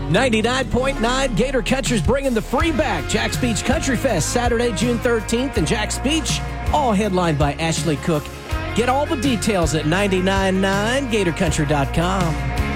99.9 Gator Country's bringing the free back. Jack's Beach Country Fest, Saturday, June 13th in Jack's Beach, all headlined by Ashley Cook. Get all the details at 999gatorcountry.com.